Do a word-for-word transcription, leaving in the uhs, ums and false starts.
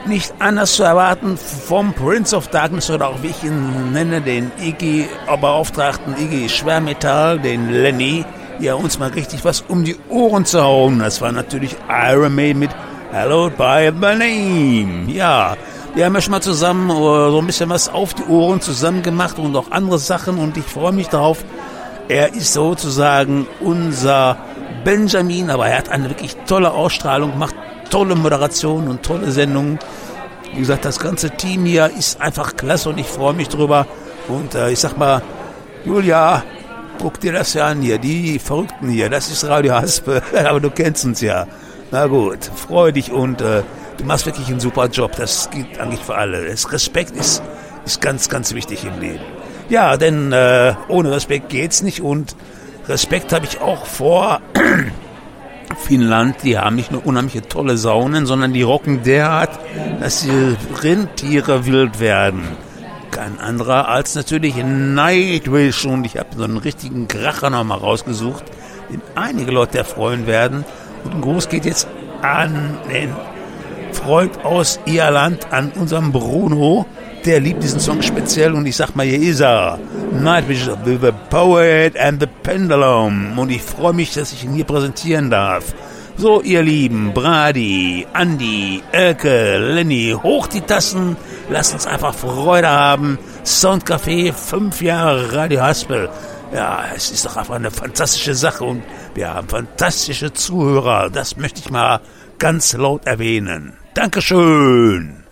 nicht anders zu erwarten vom Prince of Darkness oder auch wie ich ihn nenne, den Iggy-Beauftragten Iggy Schwermetall, den Lenny, ja uns mal richtig was um die Ohren zu hauen. Das war natürlich Iron Maiden mit Hallowed by the Name. Ja, wir haben ja schon mal zusammen uh, so ein bisschen was auf die Ohren zusammen gemacht und auch andere Sachen und ich freue mich darauf. Er ist sozusagen unser Benjamin, aber er hat eine wirklich tolle Ausstrahlung, macht tolle Moderation und tolle Sendungen. Wie gesagt, das ganze Team hier ist einfach klasse und ich freue mich drüber. Und äh, ich sag mal, Julia, guck dir das ja an hier, die Verrückten hier, das ist Radio Haspe, aber du kennst uns ja. Na gut, freu dich und äh, du machst wirklich einen super Job, das gilt eigentlich für alle. Das Respekt ist, ist ganz, ganz wichtig im Leben. Ja, denn äh, ohne Respekt geht's nicht und Respekt habe ich auch vor Finnland. Die haben nicht nur unheimliche tolle Saunen, sondern die rocken derart, dass die Rentiere wild werden. Kein anderer als natürlich Nightwish und ich habe so einen richtigen Kracher nochmal rausgesucht, den einige Leute erfreuen werden. Und ein Gruß geht jetzt an den Freund aus Irland, an unseren Bruno. Der liebt diesen Song speziell und ich sag mal, hier ist er. Nightwish, The Poet and the Pendulum. Und ich freue mich, dass ich ihn hier präsentieren darf. So, ihr Lieben, Brady, Andi, Elke, Lenny, hoch die Tassen. Lasst uns einfach Freude haben. Soundcafé, fünf Jahre Radio Haspel. Ja, es ist doch einfach eine fantastische Sache und wir haben fantastische Zuhörer. Das möchte ich mal ganz laut erwähnen. Dankeschön.